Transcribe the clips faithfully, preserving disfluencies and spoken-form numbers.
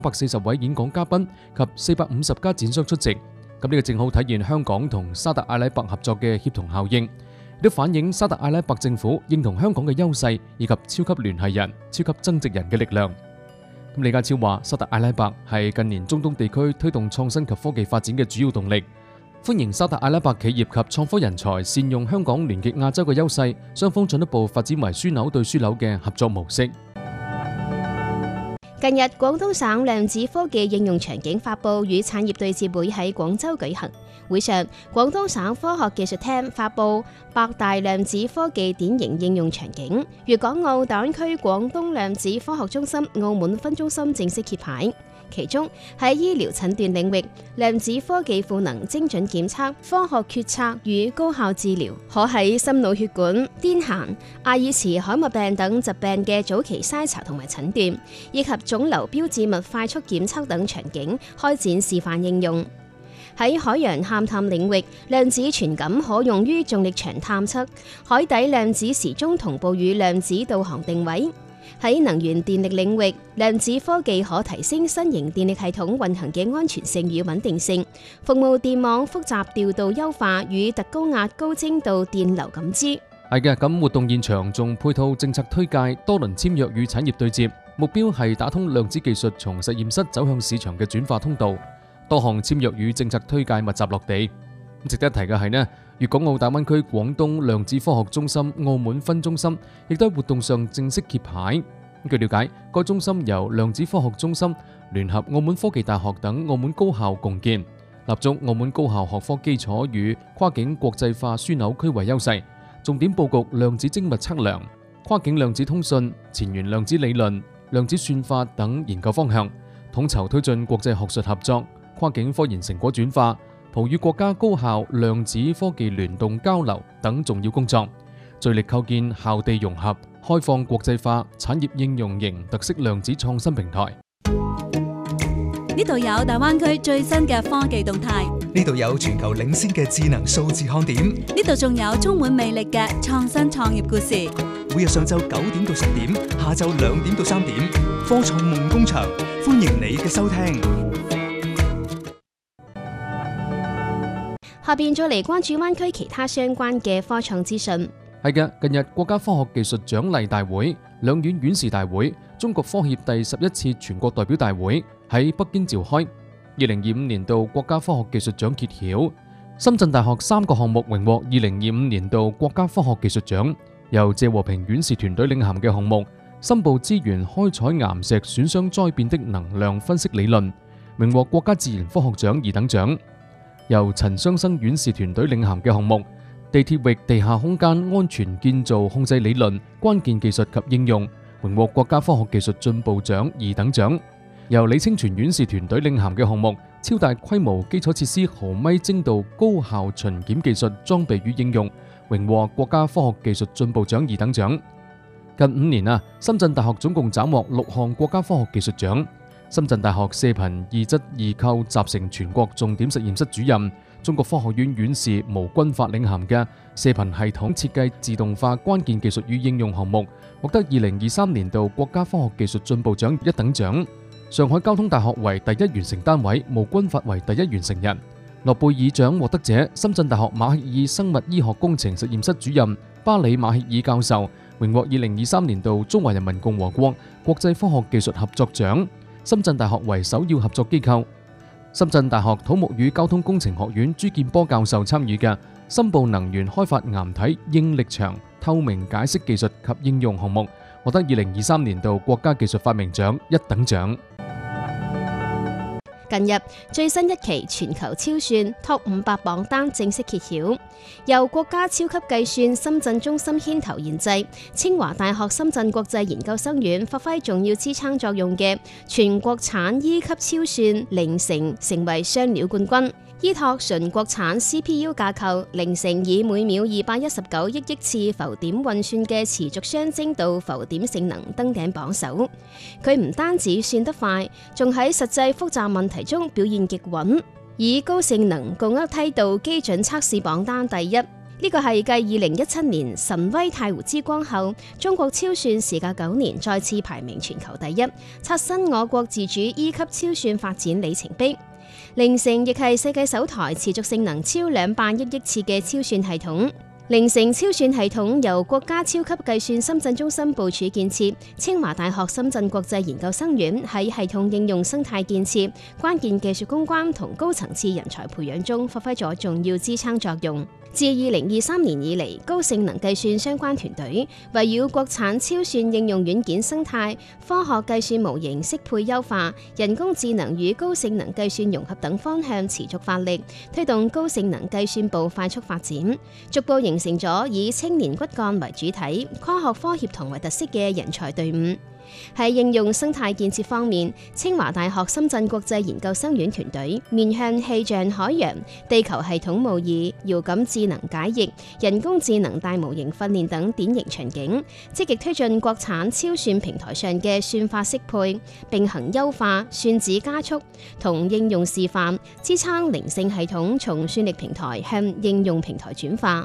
百四十位演講嘉賓及四百五十家展商出席。咁呢個正好體現香港同沙特阿拉伯合作嘅協同效應，亦都反映沙特阿拉伯政府認同香港嘅優勢以及超級聯繫人、超級增值人嘅力量。咁李家超話：沙特阿拉伯係近年中東地區推動創新及科技發展嘅主要動力，歡迎沙特阿拉伯企業及創科人才善用香港聯結亞洲嘅優勢，雙方進一步發展為樞紐對樞紐嘅合作模式。 近日，廣東省量子科技應用場景發布與產業對接會喺廣州舉行。會上，廣東省科學技術廳發布百大量子科技典型應用場景，粵港澳大灣區廣東量子科學中心澳門分中心正式揭牌。其中喺醫療診斷領域，量子科技賦能精準檢測、科學決策與高效治療，可喺心腦血管、癲癇、阿爾茨海默病等疾病嘅早期篩查同埋診斷，以及腫瘤標誌物快速檢測等場景開展示範應用。喺海洋勘探領域，量子傳感可用於重力場探測，海底量子時鐘同步與量子導航定位。喺能源電力領域，量子科技可提升新型電力系統運行嘅安全性與穩定性，服務電網複雜調度優化與特高壓高精度電流感知。 係嘅，咁活動現場仲配套政策推介、多輪簽約與產業對接，目標係打通量子技術從實驗室走向市場嘅轉化通道。多項簽約與政策推介密集落地。值得一提嘅係呢，粵港澳大灣區廣東量子科學中心澳門分中心亦都喺活動上正式揭牌。據了解，該中心由量子科學中心聯合澳門科技大學等澳門高校共建，立足澳門高校學科基礎與跨境國際化樞紐區位優勢，重點佈局量子精密測量、跨境量子通訊、前沿量子理論、量子算法等研究方向，統籌推進國際學術合作、跨境科研成果轉化、葡與國家高校量子科技聯動交流等重要工作，聚力構建校地融合、開放國際化、產業應用型特色量子創新平台。 呢度有大灣區最新嘅科技動態， 呢度有全球領先嘅智能數字看點， 呢度仲有充滿魅力嘅創新創業故事。 每日上晝九點到十點，下晝兩點到三點，科創夢工場，歡迎你嘅收聽。 下邊再嚟關注灣區其他相關嘅科創資訊。 係嘅，近日國家科學技術獎勵大會、兩院院士大會、中國科協第十一次全國代表大會喺北京召開。二零二五年度國家科學技術獎揭曉，深圳大學三個項目榮獲二零二五年度國家科學技術獎，由謝和平院士團隊領銜嘅項目深部資源開採岩石損傷災變的能量分析理論，榮獲國家自然科學獎二等獎。由陳雙生院士團隊領銜嘅項目地鐵域地下空間安全建造控制理論關鍵技術及應用，榮獲國家科學技術進步獎二等獎。由李清泉院士團隊領銜嘅項目超大規模基礎設施毫米精度高效巡檢技術裝備與應用，榮獲國家科學技術進步獎二等獎。近五年啊，深圳大學總共斬獲六項國家科學技術獎。深圳大學射頻二質二構集成全國重點實驗室主任、中國科學院院士毛軍發領銜嘅射頻系統設計自動化關鍵技術與應用項目，獲得二零二三年度國家科學技術進步獎一等獎。上海交通大學為第一完成單位，毛軍發為第一完成人。諾貝爾獎獲得者深圳大學馬歇爾生物醫學工程實驗室主任巴里馬歇爾教授，榮獲二零二三年度中華人民共和國國際科學技術合作獎。深圳大學為首要合作機構。深圳大學土木與交通工程學院朱建波教授參與嘅深部能源開發岩體應力場透明解析技術及應用項目，獲得二零二三年度國家技術發明獎一等獎。 近日最新一期全球超算 Top 五百榜單正式揭曉，由國家超級計算深圳中心牽頭研製，清華大學深圳國際研究生院發揮重要支撐作用嘅全國產 E 級超算零成成為雙料冠軍。依託純國產 C P U 架構，零成以每秒二百一十九億億次浮點運算嘅持續雙精度浮點性能登頂榜首。佢唔單止算得快，仲喺實際複雜問題中表現極穩，以高性能共厄梯度基準測試榜單第一。 呢個係繼二零一七年神威太湖之光後，中國超算時隔九年再次排名全球第一，刷新我國自主 E 級超算發展里程碑。凌城亦係世界首台持續性能超兩百億億次嘅超算系統。凌城超算系統由國家超級計算深圳中心部署建設，清華大學深圳國際研究生院喺系統應用生態建設、關鍵技術攻關同高層次人才培養中發揮咗重要支撐作用。自二零二三年以嚟，高性能計算相關團隊圍繞國產超算應用軟件生態、科學計算模型適配優化、人工智能與高性能計算融合等方向持續發力，推動高性能計算部快速發展，逐步形成咗以青年骨幹為主體、科學科協同為特色嘅人才隊伍。喺應用生態建設方面，清華大學深圳國際研究生院團隊面向氣象、海洋、地球系統模擬、遙感智能解譯、人工智能大模型訓練等典型場景，積極推進國產超算平台上嘅算法適配、並行優化、算子加速同應用示範，支撐凌城系統從算力平台向應用平台轉化。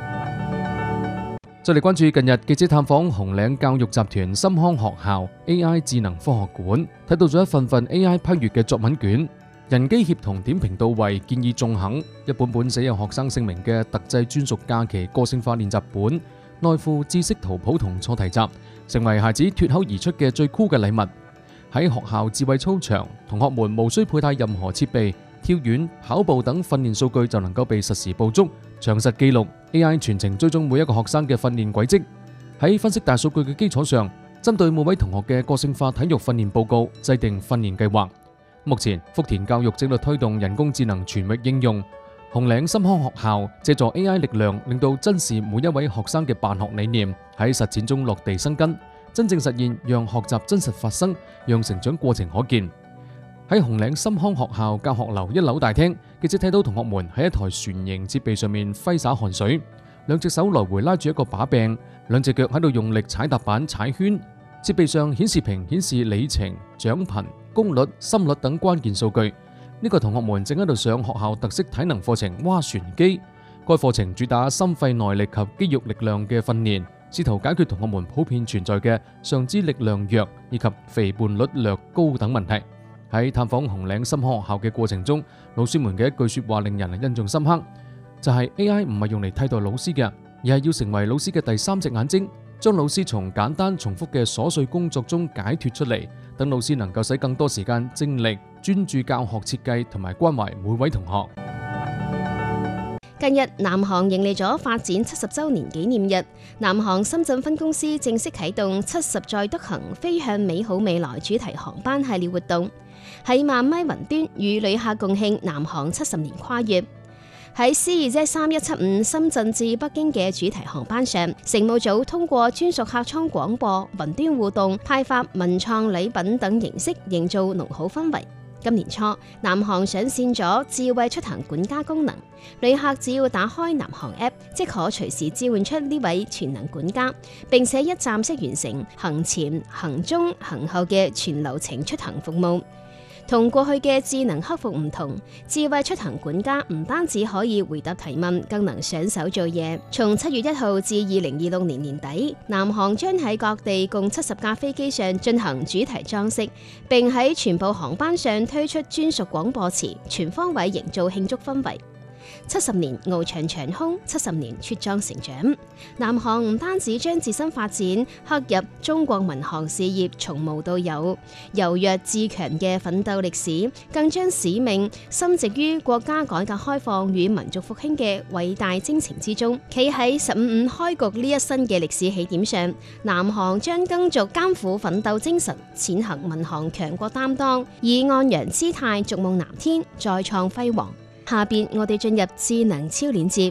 再嚟關注近日記者探訪紅嶺教育集團深康學校 A I 智能科學館，睇到咗一份份 A I 批閱嘅作文卷，人機協同點評到位，建議縱橫，一本本寫有學生姓名嘅特製專屬假期個性化練習本，內附知識圖譜同錯題集，成為孩子脫口而出嘅最酷嘅禮物。喺學校智慧操場，同學們無需佩戴任何設備，跳遠、跑步等訓練數據就能夠被實時捕捉、詳實記錄。A I 全程追蹤每一個學生嘅訓練軌跡，喺分析大數據嘅基礎上，針對每位同學嘅個性化體育訓練報告，制定訓練計劃。目前福田教育正在推動人工智能全域應用，紅嶺深康學校借助 A I 力量，令到珍視每一位學生嘅辦學理念喺實踐中落地生根，真正實現讓學習真實發生，讓成長過程可見。喺紅嶺深康學校教學樓一樓大廳，記者睇到同學們喺一台船型設備上面揮灑汗水，兩隻手來回拉住一個把柄，兩隻腳喺度用力踩踏板踩圈。設備上顯示屏顯示里程、獎頻、功率、心率等關鍵數據。呢個同學們正喺度上學校特色體能課程划船機。該課程主打心肺耐力及肌肉力量嘅訓練，試圖解決同學們普遍存在嘅上肢力量弱以及肥胖率略高等問題。喺探訪紅嶺深康學校嘅過程中，老師們嘅一句說話令人印象深刻，就係 A I 唔係用嚟替代老師嘅，而係要成為老師嘅第三隻眼睛，將老師從簡單重複嘅瑣碎工作中解脫出嚟，等老師能夠使更多時間精力專注教學設計同埋關懷每位同學。 近日，南航迎嚟咗發展七十週年紀念日，南航深圳分公司正式啟動七十載篤行飛向美好未來主題航班系列活動，喺萬米雲端與旅客共慶南航七十年跨越。喺 C 二 Z 三一七五深圳至北京嘅主題航班上，乘務組通過專屬客艙廣播、雲端互動、派發文創禮品等形式，營造濃好氛圍。今年初，南航上線咗智慧出行管家功能，旅客只要打開南航 App， 即可隨時召喚出呢位全能管家，並且一站式完成行前、行中、行後嘅全流程出行服務。同過去嘅智能客服唔同，智慧出行管家唔單止可以回答提問，更能上手做嘢。從七月一號至二零二六年年底，南航將喺各地共七十架飛機上進行主題裝飾，並喺全部航班上推出專屬廣播詞，全方位營造慶祝氛圍。七十年翱翔長空，七十年茁壯成長。南航唔單止將自身發展刻入中國民航事業從無到有、由弱至強嘅奮鬥歷史，更將使命深植於國家改革開放與民族復興嘅偉大征程之中。企喺十五五開局呢一新嘅歷史起點上，南航將更續艱苦奮鬥精神，踐行民航強國擔當，以昂揚姿態逐夢藍天，再創輝煌。下邊我哋進入智能超鏈接。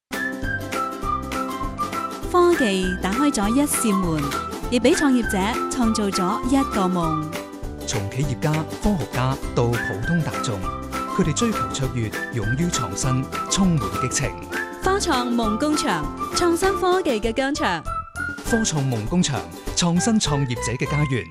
科技打開咗一扇門，亦俾創業者創造咗一個夢。 從企業家、科學家到普通大眾，佢哋追求卓越，勇於創新，充滿激情。 科創夢工場，創新科技嘅疆場。 科創夢工場，創新創業者嘅家園。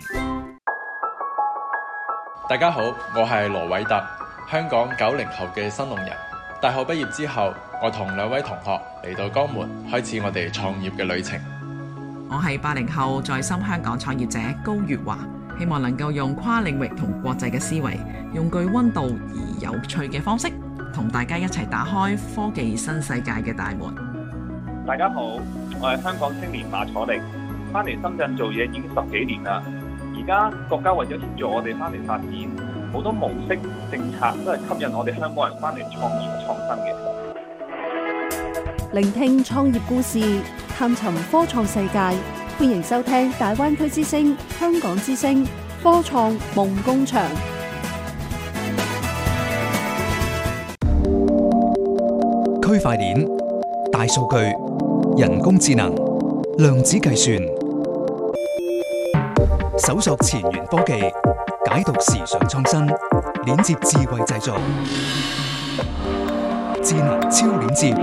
大家好，我係羅偉特。香港九零後嘅新龍人，大學畢業之後， 我同兩位同學嚟到江門，開始我哋創業嘅旅程。 我係八零後在深香港創業者高月華，希望能夠用跨領域同國際嘅思維，用具溫度而有趣嘅方式，同大家一齊打開科技新世界嘅大門。 大家好，我係香港青年馬楚力，翻嚟深圳做嘢已經十幾年啦。而家國家為咗協助我哋翻嚟發展，好多模式政策都係吸引我哋香港人翻嚟創業創新嘅。 聆聽創業故事，探尋科創世界，歡迎收聽大灣區之聲、香港之聲科創夢工場。 區塊鏈、大數據、人工智能、量子計算，搜索前沿科技，解讀時尚創新，鏈接智慧製造，智能超鏈接。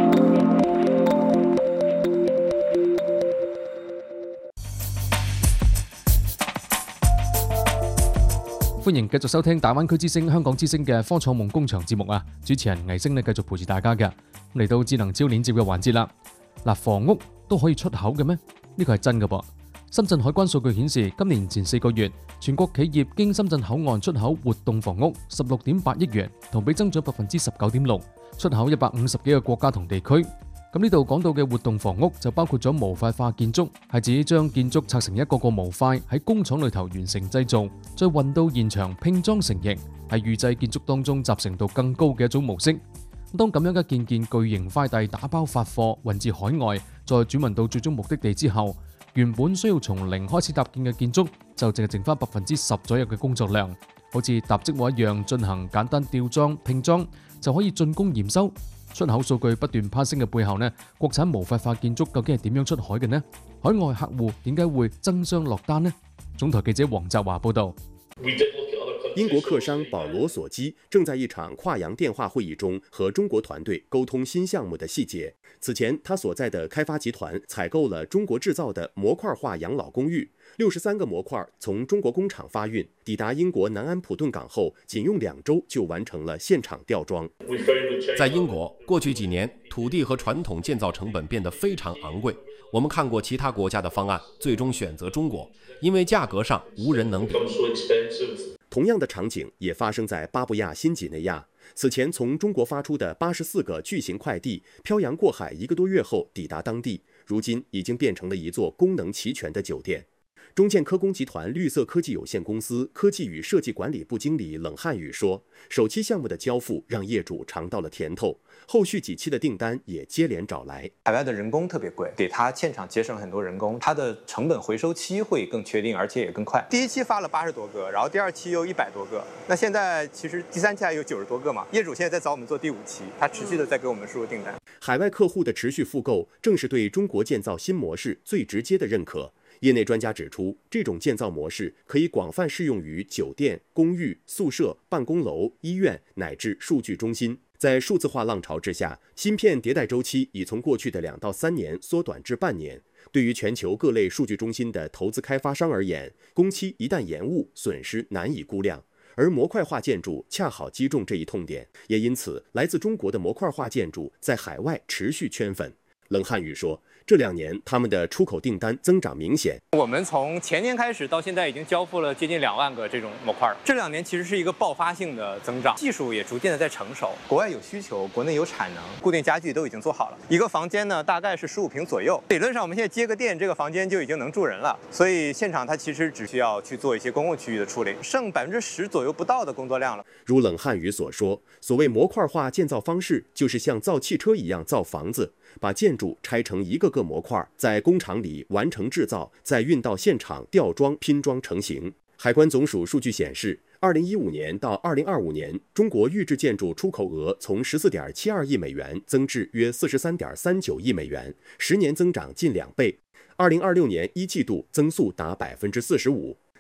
歡迎繼續收聽大灣區之聲、香港之聲嘅科創夢工場節目啊！主持人魏星呢繼續陪住大家嘅。嚟到智能超鏈接嘅環節啦。嗱，房屋都可以出口嘅咩？呢個係真嘅噃。深圳海關數據顯示，今年前四個月，全國企業經深圳口岸出口活動房屋十六點八億元，同比增長百分之十九點六，出口一百五十幾個國家同地區。咁呢度講到嘅活動房屋就包括咗模塊化建築，係指將建築拆成一個個模塊喺工廠裏頭完成製造，再運到現場拼裝成型，係預製建築當中集成度更高嘅一種模式。當咁樣嘅件件巨型快遞打包發貨運至海外，再轉運到最終目的地之後，原本需要從零開始搭建嘅建築就淨係剩翻百分之十左右嘅工作量，好似搭積木一樣進行簡單吊裝拼裝就可以竣工驗收。出口數據不斷攀升嘅背後呢，國產模塊化建築究竟係點樣出海嘅呢？海外客戶點解會爭相落單呢？總台記者黃澤華報道。 英國客商保羅索基正在一場跨洋電話會議中和中國團隊溝通新項目的細節。此前，他所在的開發集團採購了中國製造的模塊化養老公寓，六十三個模塊從中國工廠發運，抵達英國南安普頓港後，僅用兩週就完成了現場吊裝。 在英國，過去幾年土地和傳統建造成本變得非常昂貴。我們看過其他國家的方案，最終選擇中國，因為價格上無人能比。 同樣的場景也發生在巴布亞新幾內亞。此前從中國發出的八十四個巨型快遞，漂洋過海一個多月後抵達當地，如今已經變成了一座功能齊全的酒店。中建科工集團綠色科技有限公司科技與設計管理部經理冷漢宇說，首期項目的交付讓業主嘗到了甜頭，後續幾期的訂單也接連找來。 海外的人工特別貴，給他現場節省很多人工，它的成本回收期會更確定，而且也更快。第一期發了八十多個，然後第二期又一百多個，那現在其實第三期還有九十多個嘛。業主現在在找我們做第五期，他持續的在給我們輸入訂單。 海外客戶的持續復購，正是對中國建造新模式最直接的認可。業內專家指出，這種建造模式可以廣泛適用於酒店、公寓、宿舍、辦公樓、醫院乃至數據中心。在數字化浪潮之下，芯片迭代週期已從過去的兩到三年縮短至半年。對於全球各類數據中心的投資開發商而言，工期一旦延誤，損失難以估量。而模塊化建築恰好擊中這一痛點，也因此，來自中國的模塊化建築在海外持續圈粉。冷漢宇說，這兩年他們的出口訂單增長明顯。 我們從前年開始到現在已經交付了接近兩萬個這種模塊。這兩年其實是一個爆發性的增長，技術也逐漸的在成熟。國外有需求，國內有產能，固定家具都已經做好了。一個房間呢，大概是十五平左右。理論上，我們現在接個電，這個房間就已經能住人了。所以現場它其實只需要去做一些公共區域的處理，剩百分之十左右不到的工作量了。 如冷漢宇所說，所謂模塊化建造方式，就是像造汽車一樣造房子。把建築拆成一個個模塊，在工廠裡完成製造，再運到現場吊裝拼裝成型。海關總署數據顯示，二零一五年到二零二五年，中國預製建築出口額從十四點七二億美元增至約四十三點三九億美元，十年增長近兩倍。二零二六年一季度增速達百分之四十五。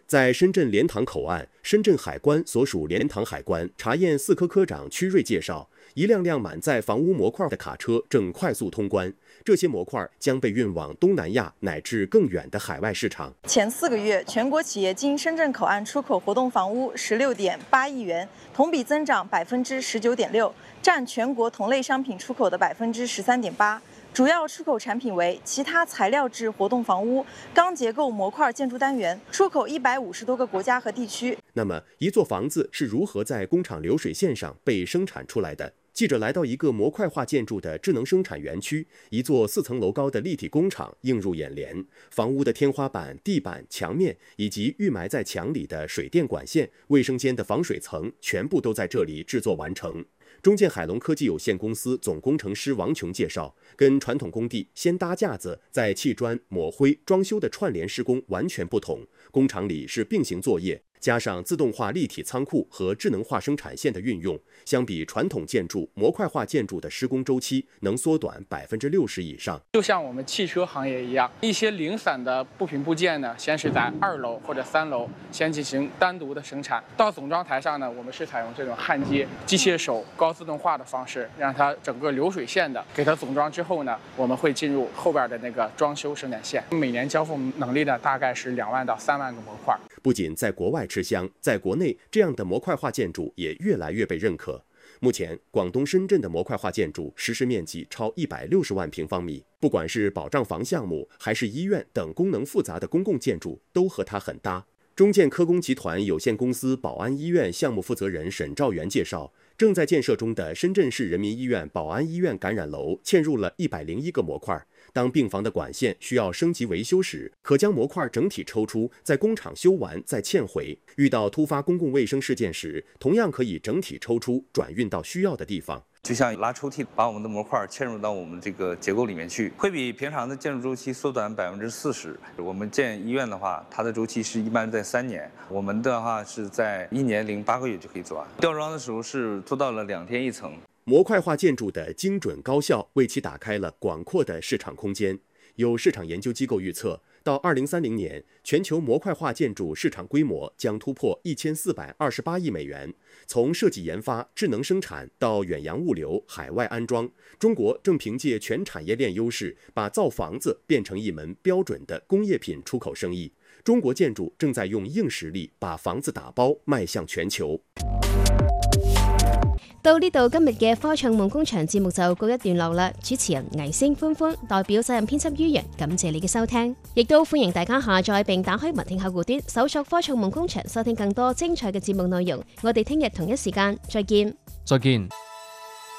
在深圳莲塘口岸，深圳海关所属莲塘海关查验四科科长屈瑞介绍，一辆辆满载房屋模块的卡车正快速通关，这些模块将被运往东南亚乃至更远的海外市场。 前四个月，全国企业经深圳口岸出口活动房屋十六点八亿元，同比增长百分之十九点六，占全国同类商品出口的百分之十三点八。主要出口产品为其他材料制活动房屋、钢结构模块建筑单元，出口一百五十多个国家和地区。 那么，一座房子是如何在工厂流水线上被生产出来的？记者来到一个模块化建筑的智能生产园区，一座四层楼高的立体工厂映入眼帘。房屋的天花板、地板、墙面以及预埋在墙里的水电管线、卫生间的防水层，全部都在这里制作完成。中建海龙科技有限公司总工程师王琼介绍，跟传统工地先搭架子再砌砖、抹灰、装修的串联施工完全不同，工厂里是并行作业，加上自动化立体仓库和智能化生产线的运用，相比传统建筑，模块化建筑的施工周期能缩短百分之六十以上。 就像我们汽车行业一样，一些零散的部品部件呢，先是在二楼或者三楼先进行单独的生产，到总装台上呢，我们是采用这种焊接、机械手、高自动化的方式，让它整个流水线的给它总装之后呢，我们会进入后边的那个装修生产线，每年交付能力呢大概是两万到三万个模块。 不仅在国外吃香，在国内这样的模块化建筑也越来越被认可。目前，广东深圳的模块化建筑实施面积超一百六十万平方米，不管是保障房项目，还是医院等功能复杂的公共建筑，都和它很搭。中建科工集团有限公司宝安医院项目负责人沈兆元介绍，正在建设中的深圳市人民医院宝安医院感染楼嵌入了一百零一个模块。当病房的管线需要升级维修时，可将模块整体抽出，在工厂修完再嵌回。遇到突发公共卫生事件时，同样可以整体抽出，转运到需要的地方。 就像拉抽屉，把我们的模块嵌入到我们这个结构里面去，会比平常的建筑周期缩短百分之四十。我们建医院的话，它的周期是一般在三年，我们的话是在一年零八个月就可以做完。吊装的时候是做到了两天一层。 模块化建筑的精准高效，为其打开了广阔的市场空间。有市场研究机构预测，到二零三零年，全球模块化建筑市场规模将突破一千四百二十八亿美元。从设计研发、智能生产到远洋物流、海外安装，中国正凭借全产业链优势，把造房子变成一门标准的工业品出口生意。中国建筑正在用硬实力把房子打包迈向全球。 到呢度今日嘅科創夢工場節目就告一段落啦。主持人倪星歡歡代表責任編輯于人，感謝你嘅收聽，亦都歡迎大家下載並打開文聽客戶端，搜索科創夢工場，收聽更多精彩嘅節目內容。我哋聽日同一時間再見。 再見。